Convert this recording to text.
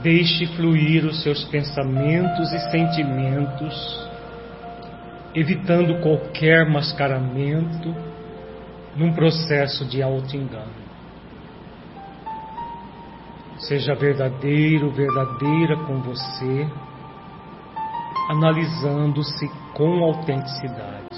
Deixe fluir os seus pensamentos e sentimentos, evitando qualquer mascaramento num processo de auto-engano. Seja verdadeiro, verdadeira com você, analisando-se com autenticidade.